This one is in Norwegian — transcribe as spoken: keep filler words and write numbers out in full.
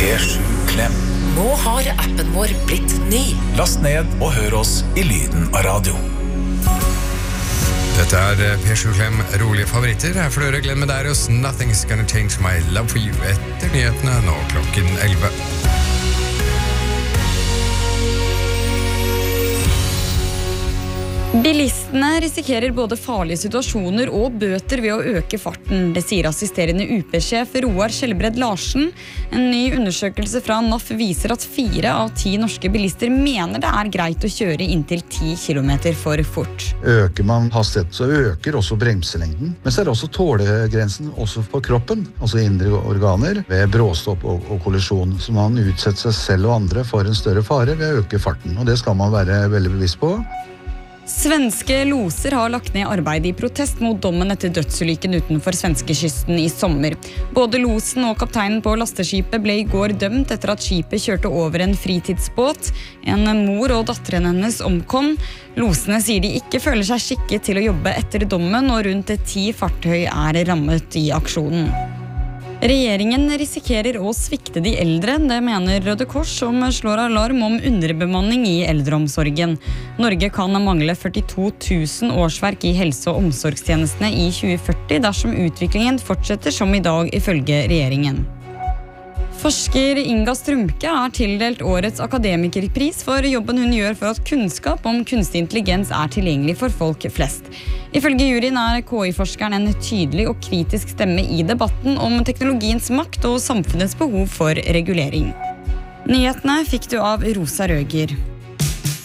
P sju Klem. Nå har appen vår blitt ny. Last ned og hør oss i lyden av radio. Dette er P sju Klem, rolige favoritter. Her får dere glemme der hos Nothing's Gonna Change My Love For You etter nyhetene nå klokken elleve. Bilistene risikerer både farlige situasjoner og bøter ved å øke farten. Det sier assisterende U P-sjef Roar Skjelbred Larsen. En ny undersøkelse fra N A F viser at fire av ti norske bilister mener det er greit å kjøre inntil ti kilometer for fort. Øker man hastighet, så øker også bremselengden. Men så er det også tålegrensen også på kroppen, altså indre organer, ved bråstopp og, og kollisjon. Så man utsetter seg selv og andre for en større fare ved å øke farten, og det skal man være veldig bevisst på. Svenske loser har lagt ned arbeid i protest mot dommen etter dødsulykken utenfor svenskekysten i sommer. Både losen og kapteinen på lasteskipet ble i går dømt etter at skipet kjørte over en fritidsbåt. En mor og datteren hennes omkom. Losene sier de ikke føler seg skikket til å jobbe etter dommen, og rundt ti fartøy er rammet i aksjonen. Regjeringen risikerer å svikte de eldre, det mener Røde Kors, som slår alarm om underbemanning i eldreomsorgen. Norge kan mangle førtito tusen årsverk i helse- og omsorgstjenestene i tjue førti dersom utviklingen fortsetter som i dag, ifølge regjeringen. Forsker Inga Strumke er tildelt årets akademikerpris for jobben hun gjør for at kunnskap om kunstig intelligens er tilgjengelig for folk flest. Ifølge juryen er K I-forskeren en tydelig og kritisk stemme i debatten om teknologiens makt og samfunnets behov for regulering. Nyhetene fikk du av Rosa Røger.